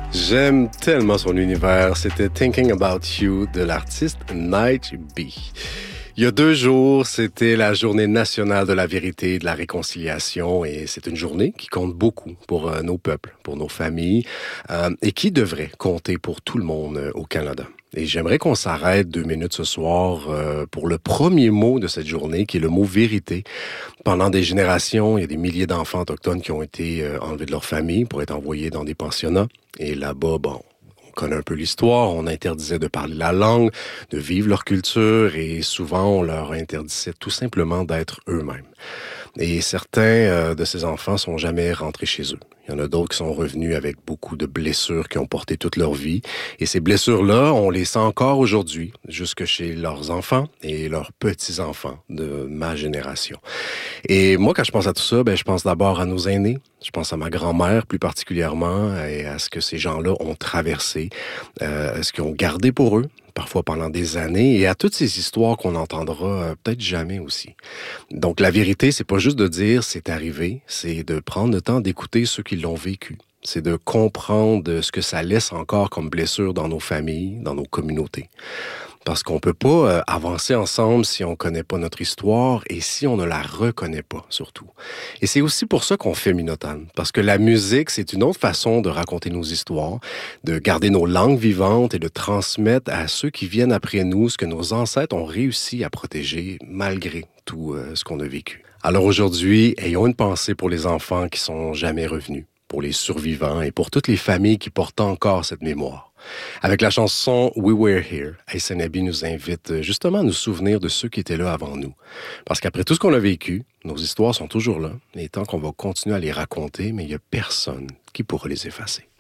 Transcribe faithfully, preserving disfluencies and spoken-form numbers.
J'aime tellement son univers. C'était Thinking About You de l'artiste Night B. Il y a deux jours, c'était la journée nationale de la vérité et de la réconciliation et c'est une journée qui compte beaucoup pour euh, nos peuples, pour nos familles euh, et qui devrait compter pour tout le monde euh, au Canada. Et j'aimerais qu'on s'arrête deux minutes ce soir euh, pour le premier mot de cette journée, qui est le mot vérité. Pendant des générations, il y a des milliers d'enfants autochtones qui ont été euh, enlevés de leur famille pour être envoyés dans des pensionnats. Et là-bas, bon, on connaît un peu l'histoire, on interdisait de parler la langue, de vivre leur culture, et souvent on leur interdisait tout simplement d'être eux-mêmes. Et certains euh, de ces enfants sont jamais rentrés chez eux. Il y en a d'autres qui sont revenus avec beaucoup de blessures qui ont porté toute leur vie. Et ces blessures-là, on les sent encore aujourd'hui, jusque chez leurs enfants et leurs petits-enfants de ma génération. Et moi, quand je pense à tout ça, ben, je pense d'abord à nos aînés. Je pense à ma grand-mère plus particulièrement et à ce que ces gens-là ont traversé, euh, ce qu'ils ont gardé pour eux, parfois pendant des années, et à toutes ces histoires qu'on n'entendra euh, peut-être jamais aussi. Donc la vérité, c'est pas juste de dire c'est arrivé, c'est de prendre le temps d'écouter ceux qui l'ont vécu. C'est de comprendre ce que ça laisse encore comme blessure dans nos familles, dans nos communautés. Parce qu'on peut pas euh, avancer ensemble si on connaît pas notre histoire et si on ne la reconnaît pas, surtout. Et c'est aussi pour ça qu'on fait Minotan. Parce que la musique, c'est une autre façon de raconter nos histoires, de garder nos langues vivantes et de transmettre à ceux qui viennent après nous ce que nos ancêtres ont réussi à protéger malgré tout euh, ce qu'on a vécu. Alors aujourd'hui, ayons une pensée pour les enfants qui sont jamais revenus, pour les survivants et pour toutes les familles qui portent encore cette mémoire. Avec la chanson We Were Here, Aysenabi nous invite justement à nous souvenir de ceux qui étaient là avant nous. Parce qu'après tout ce qu'on a vécu, nos histoires sont toujours là, et tant qu'on va continuer à les raconter, mais il n'y a personne qui pourra les effacer.